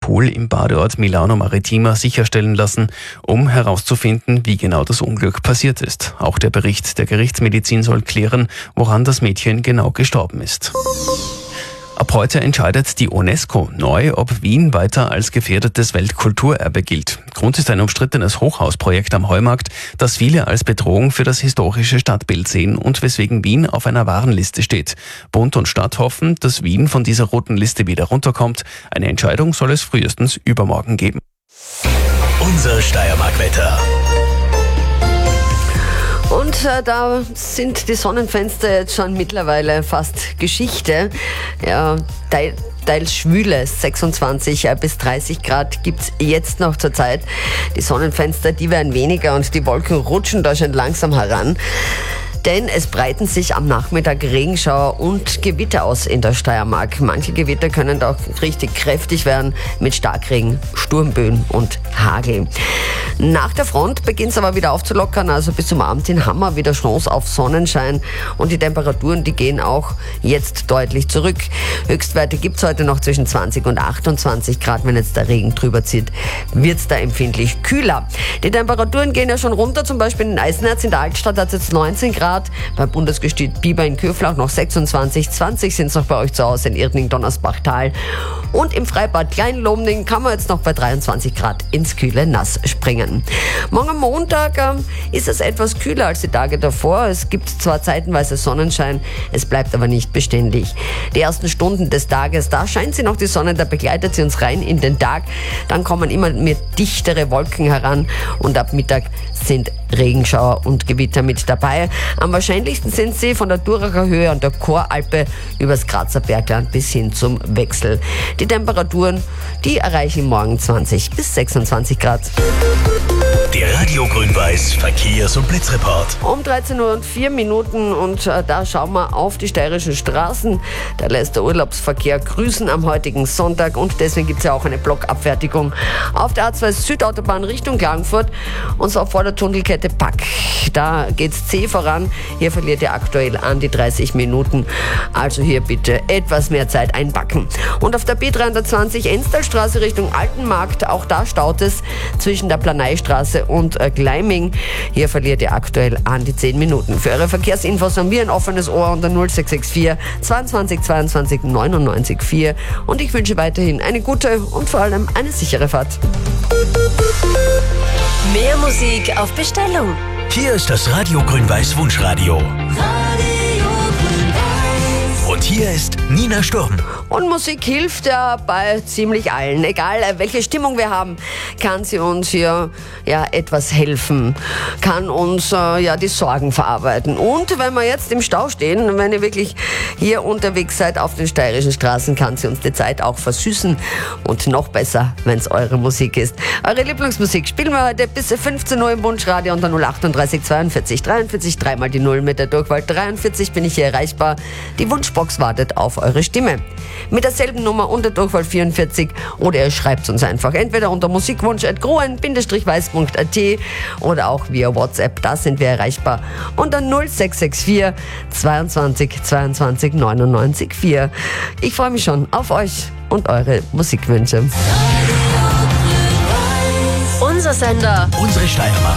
Pool im Badeort Milano Maritima sicherstellen lassen, um herauszufinden, wie genau das Unglück passiert ist. Auch der Bericht der Gerichtsmedizin soll klären, woran das Mädchen genau gestorben ist. Ab heute entscheidet die UNESCO neu, ob Wien weiter als gefährdetes Weltkulturerbe gilt. Grund ist ein umstrittenes Hochhausprojekt am Heumarkt, das viele als Bedrohung für das historische Stadtbild sehen und weswegen Wien auf einer Warnliste steht. Bund und Stadt hoffen, dass Wien von dieser roten Liste wieder runterkommt. Eine Entscheidung soll es frühestens übermorgen geben. Unser Steiermark-Wetter. Und da sind die Sonnenfenster jetzt schon mittlerweile fast Geschichte. Ja, teils schwüle 26 bis 30 Grad gibt's jetzt noch zur Zeit. Die Sonnenfenster, die werden weniger und die Wolken rutschen da schon langsam heran. Denn es breiten sich am Nachmittag Regenschauer und Gewitter aus in der Steiermark. Manche Gewitter können da auch richtig kräftig werden mit Starkregen, Sturmböen und Hagel. Nach der Front beginnt es aber wieder aufzulockern, also bis zum Abend hin haben wir wieder Chance auf Sonnenschein und die Temperaturen, die gehen auch jetzt deutlich zurück. Höchstwerte gibt es heute noch zwischen 20 und 28 Grad, wenn jetzt der Regen drüber zieht, wird es da empfindlich kühler. Die Temperaturen gehen ja schon runter, zum Beispiel in Eisenerz in der Altstadt hat es jetzt 19 Grad, beim Bundesgestüt Biber in Köflach noch 26, 20 sind es noch bei euch zu Hause in Irdning, Donnersbachtal und im Freibad Kleinlomning kann man jetzt noch bei 23 Grad ins kühle Nass springen. Morgen Montag ist es etwas kühler als die Tage davor. Es gibt zwar zeitenweise Sonnenschein, es bleibt aber nicht beständig. Die ersten Stunden des Tages, da scheint sie noch die Sonne, da begleitet sie uns rein in den Tag. Dann kommen immer mehr dichtere Wolken heran und ab Mittag sind Regenschauer und Gewitter mit dabei. Am wahrscheinlichsten sind sie von der Duracher Höhe und der Choralpe übers Grazer Bergland bis hin zum Wechsel. Die Temperaturen, die erreichen morgen 20 bis 26 Grad. Der Radio Grün-Weiß Verkehrs- und Blitzreport. Um 13:04 Uhr und da schauen wir auf die steirischen Straßen. Da lässt der Urlaubsverkehr grüßen am heutigen Sonntag und deswegen gibt es ja auch eine Blockabfertigung auf der A2 Südautobahn Richtung Klagenfurt und zwar vor der Tunnelkette Pack. Da geht's zäh voran. Hier verliert ihr aktuell an die 30 Minuten. Also hier bitte etwas mehr Zeit einpacken. Und auf der B320 Enstalstraße Richtung Altenmarkt, auch da staut es zwischen der Planeistraße und Gleiming. Hier verliert ihr aktuell an die 10 Minuten. Für eure Verkehrsinfos haben wir ein offenes Ohr unter 0664 22 22 99 4 und ich wünsche weiterhin eine gute und vor allem eine sichere Fahrt. Mehr Musik auf Bestellung. Hier ist das Radio Grün-Weiß Wunschradio. Und hier ist Nina Sturm. Und Musik hilft ja bei ziemlich allen. Egal welche Stimmung wir haben, kann sie uns hier etwas helfen, kann uns die Sorgen verarbeiten. Und wenn wir jetzt im Stau stehen, wenn ihr wirklich hier unterwegs seid auf den steirischen Straßen, kann sie uns die Zeit auch versüßen. Und noch besser, wenn es eure Musik ist. Eure Lieblingsmusik spielen wir heute bis 15 Uhr im Wunschradio unter 038 42 43 3 die 0 mit der Durchwahl 43 bin ich hier erreichbar. Die Wunschbox wartet auf eure Stimme. Mit derselben Nummer und der Durchwahl 44 oder ihr schreibt uns einfach entweder unter musikwunsch@gruen-weiß.at oder auch via WhatsApp, da sind wir erreichbar unter 0664 22 22 99 4. Ich freue mich schon auf euch und eure Musikwünsche. Unser Sender. Unsere Steiermark.